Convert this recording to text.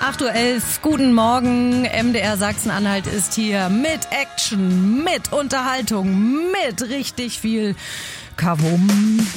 8.11 Uhr. Guten Morgen. MDR Sachsen-Anhalt ist hier mit Action, mit Unterhaltung, mit richtig viel Kavum.